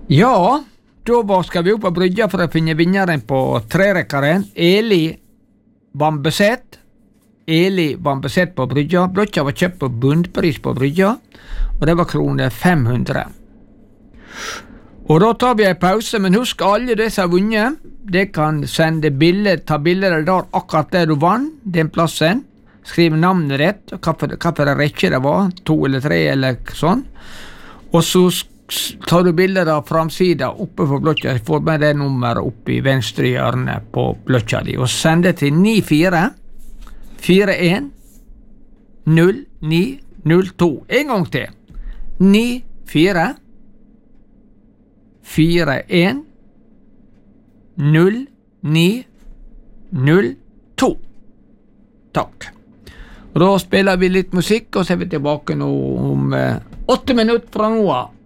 Ja, då skal vi opp på brygga for å finne vinneren på trerekkeren. Eli Bambeseth. Eli Bambeseth på brygga. Blokka var kjøpt på bunnpris på brygga, og det var kroner 500. Og da tar vi en pause, men husk alle de som har vunnet, de kan sende bilder, ta bilder der akkurat det du vann, den plassen, skriv navnet ditt, og hva for rekke det var, 2 eller 3 eller sånn, og så tar du bilder av framsida oppe på blokka, får med det nummeret oppe i venstre hjørne på blokka di, og send det til 94410902. En gang til. 94410902. Takk. Og da spiller vi litt musikk, og så er vi tilbake nå om 8 minutter fra nå av.